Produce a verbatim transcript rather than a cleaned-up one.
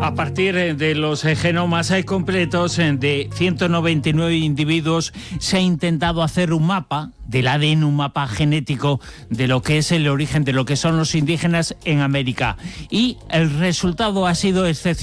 A partir de los genomas completos de ciento noventa y nueve individuos se ha intentado hacer un mapa del A D N, un mapa genético de lo que es el origen, de lo que son los indígenas en América. Y el resultado ha sido excepcional.